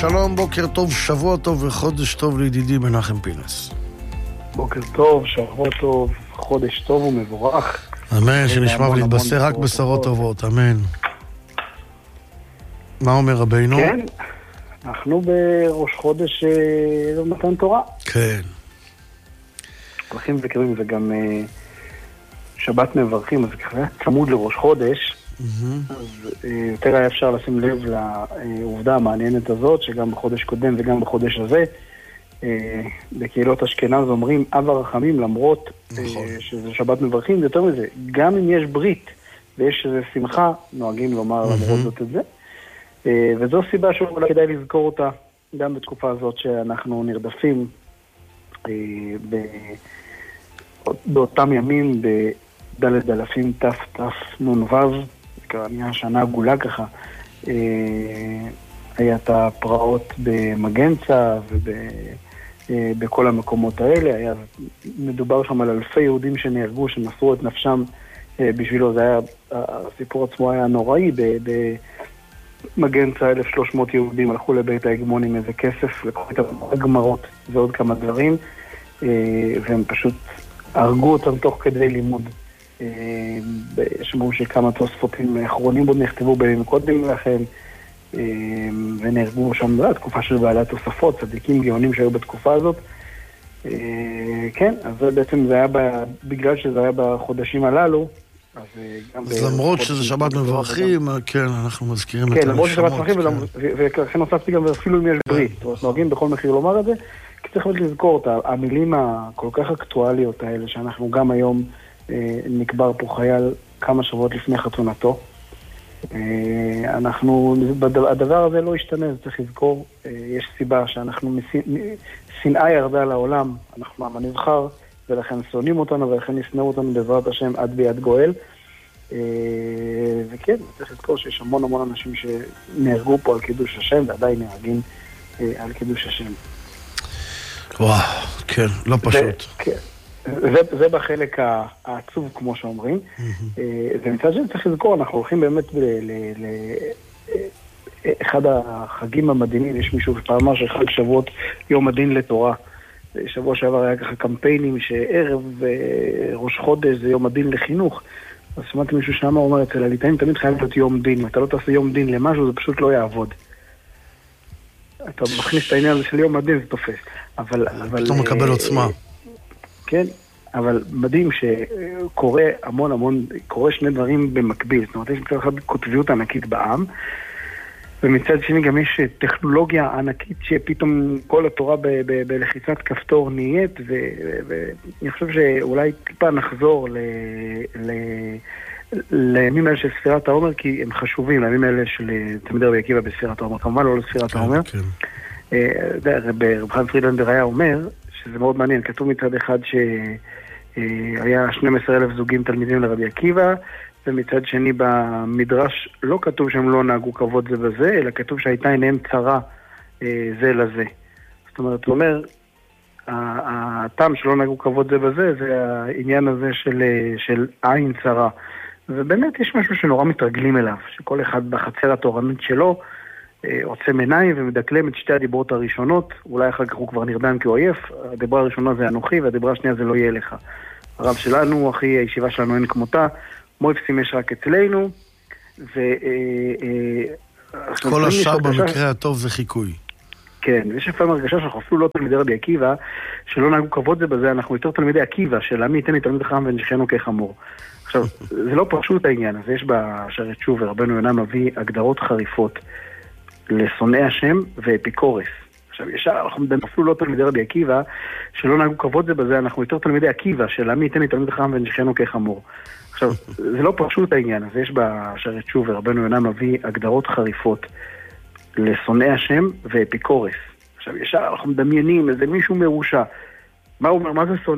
שלום, בוקר טוב, שבוע טוב וחודש טוב לידידי מנחם פינס. בוקר טוב, שבוע טוב, חודש טוב ומבורך. אמן, שנשמע ולהתבשר רק בשורות טובות, אמן. מה אומר רבינו? כן, אנחנו בראש חודש מתן תורה. כן. מברכים וקרים, זה גם שבת מברכים, אז ככה צמוד לראש חודש. אז יותר היה אפשר לשים לב לעובדה המעניינת הזאת, שגם בחודש קודם וגם בחודש הזה, בקהילות אשכנז אומרים אב הרחמים, למרות שזה שבת מברכים, ויותר מזה, גם אם יש ברית ויש איזו שמחה, נוהגים לומר למרות זאת את זה. וזו סיבה שאולי כדאי לזכור אותה גם בתקופה הזאת שאנחנו נרדפים באותם ימים בדלת אלפים תנ"ו, נהיה השנה עגולה ככה, היה את הפרעות במגנצה ובכל המקומות האלה, היה מדובר שם על אלפי יהודים שנהרגו, שמסרו את נפשם בשבילו, זה היה, הסיפור עצמו היה נוראי, במגנצה 1,300 יהודים הלכו לבית ההגמון עם איזה כסף, לקחו את הגמרות ועוד כמה דברים, והם פשוט הרגו אותם תוך כדי לימוד. שמעו שכמה תוספותים האחרונים עוד נכתבו בימים קודם לכן, ונהרגו שם תקופה של בעלי התוספות, צדיקים גאונים שהיו בתקופה הזאת. כן, אז זה בעצם זה היה בגלל שזה היה בחודשים הללו, אז למרות שזה שבת מברכים, כן, אנחנו מזכירים את הנשמות. כן, למרות שזה שבת מברכים, וכן הוספתי גם אפילו אם יש ברית, נוהגים בכל מחיר לומר את זה, כי צריך לזכור את המילים הכל כך אקטואליות האלה, שאנחנו גם היום נקבר פה חייל כמה שבועות לפני חתונתו. הדבר הזה לא ישתנה, זה צריך לזכור, יש סיבה שאנחנו, שנאה ירדה לעולם, אנחנו עם הנבחר, ולכן שונאים אותנו, ולכן ישנאו אותנו בעזרת השם עד ביד גואל. וכן, צריך לזכור שיש המון אנשים שנהרגו פה על קידוש השם, ועדיין נהרגים על קידוש השם. וואו, כן, לא פשוט. כן. זה בחלק העצוב, כמו שאומרים. ומצד שני צריך לזכור, אנחנו הולכים באמת לאחד החגים המדהימים, יש מישהו שפעם אמר שחג שבועות יום הדין לתורה. שבוע שעבר היה ככה קמפיינים שערב ראש חודש זה יום הדין לחינוך. אז שמעתי מישהו שאמר, אומר, אצל הליטאים תמיד חייב להיות יום דין. אם אתה לא תעשה יום דין למשהו, זה פשוט לא יעבוד. אתה מכניס את העניין הזה של יום הדין, זה תופס. אבל אתה מקבל עוצמה. כן, אבל מדהים שקורה המון, קורה שני דברים במקביל. זאת אומרת, יש מצד אחד קוטביות ענקית בעם, ומצד שני גם יש טכנולוגיה ענקית שפתאום כל התורה בלחיצת כפתור נהיית, ואני חושב שאולי טיפה נחזור לימים האלה של ספירת העומר, כי הם חשובים, לימים האלה של תלמידי רבי עקיבא בספירת העומר, כמובן לא לספירת העומר. רב חיים פרידלנדר היה אומר, שזה מאוד מעניין, כתוב מצד אחד שהיה 12,000 זוגים תלמידים לרבי עקיבא, ומצד שני במדרש לא כתוב שהם לא נהגו כבוד זה בזה, אלא כתוב שהייתה עיניהם צרה זה לזה. זאת אומרת, הוא אומר, הטעם שלא נהגו כבוד זה בזה, זה העניין הזה של עין צרה. ובאמת יש משהו שנורא מתרגלים אליו, שכל אחד בחצר התורנית שלו עוצם עיניים ומדקלם את שתי הדיברות הראשונות, אולי אחר כך הוא כבר נרדם כאויף, הדיברה הראשונה זה אנוכי והדיברה השנייה זה לא יהיה לך. הרב שלנו, אחי, הישיבה שלנו אין כמותה, מויפסים יש רק אצלנו, כל השאר במקרה הטוב זה חיקוי. כן, ויש לפעמים הרגשה שאנחנו אפילו לא תלמידי רבי עקיבא, שלא נהגו כבוד זה בזה, אנחנו יותר תלמידי עקיבא, של עמי ייתן לי תלמיד חכם ונשכנו כחמור. עכשיו, זה לא פשוט העניין, אז יש בשערי תשובה, רבנו יונה מביא הגדרות חריפות לשונאי השם ואפיקורס. עכשיו, ישר אנחנו אפילו לא תלמידי רבי עקיבא, שלא נהגו כבוד זה בזה, אנחנו יותר תלמידי עקיבא, של עמי ייתן לי תלמיד חכם ונשכנו כחמור. עכשיו, זה לא פשוט העניין, אז יש בשערי תשובה, רבנו יונה מביא הגדרות חריפות לשונאי השם ואפיקורס. עכשיו, ישר אנחנו מדמיינים איזה מישהו מרושע. מה הוא אומר? מה זה שונא?